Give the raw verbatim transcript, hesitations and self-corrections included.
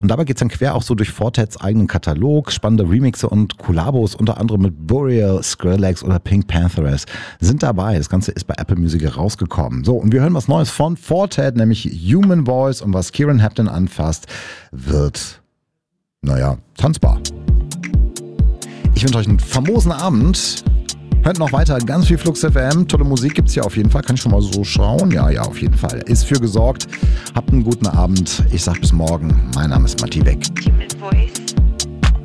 Und dabei geht es dann quer auch so durch Fortets eigenen Katalog. Spannende Remixe und Kollabos, unter anderem mit Burial, Skrillex oder Pink Pantheress, sind dabei. Das Ganze ist bei Apple Music rausgekommen. So, und wir hören was Neues von Fortet, nämlich Human Voice. Und was Kieran Hampton anfasst, wird, naja, tanzbar. Ich wünsche euch einen famosen Abend. Hört noch weiter, ganz viel Flux F M, tolle Musik gibt's hier auf jeden Fall, kann ich schon mal so schauen? Ja, ja, auf jeden Fall. Ist für gesorgt. Habt einen guten Abend. Ich sag bis morgen. Mein Name ist Matti Beck. Human Voice.